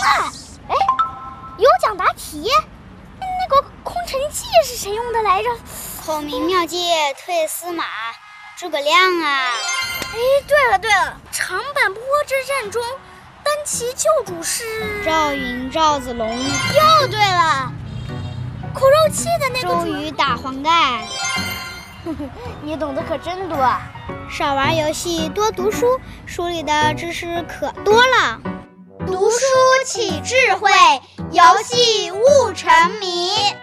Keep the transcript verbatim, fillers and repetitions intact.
了！哎，有奖答题，那个空城计是谁用的来着？ 孔明妙计退司马，诸葛亮啊！ 哎，对了对了，长坂坡之战中，单骑救主是赵云、赵子龙。 又对了，口肉计的那个周瑜打黄盖。 你懂得可真多。 少玩游戏，多读书，书里的知识可多了。 读书起智慧，游戏悟沉迷。